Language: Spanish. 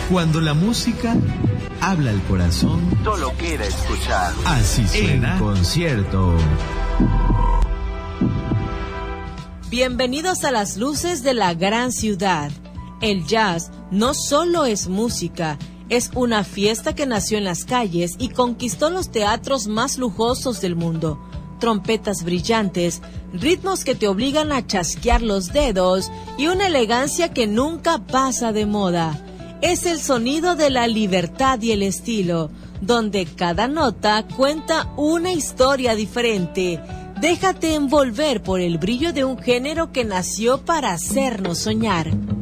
Cuando la música habla al corazón, solo queda escuchar. Así suena en concierto. Bienvenidos a las luces de la gran ciudad. El jazz no solo es música, es una fiesta que nació en las calles y conquistó los teatros más lujosos del mundo. Trompetas brillantes, ritmos que te obligan a chasquear los dedos y una elegancia que nunca pasa de moda. Es el sonido de la libertad y el estilo, donde cada nota cuenta una historia diferente. Déjate envolver por el brillo de un género que nació para hacernos soñar.